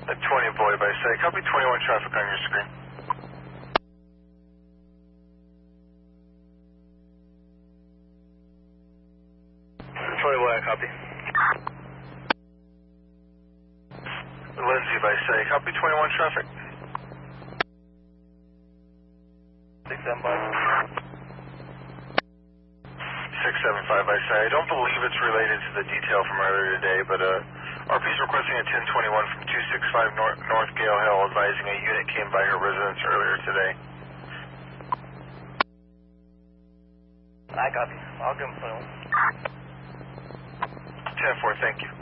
At 20 employee by site. Copy 21 traffic on your screen. 21, copy. Lindsay by site. Copy 21 traffic. 675. 675 by site. I don't believe it's related to the detail from earlier today, but RP's requesting a 1021 from 265 North Gale Hill, advising a unit came by her residence earlier today. I copy. I'll give him 10-4, thank you.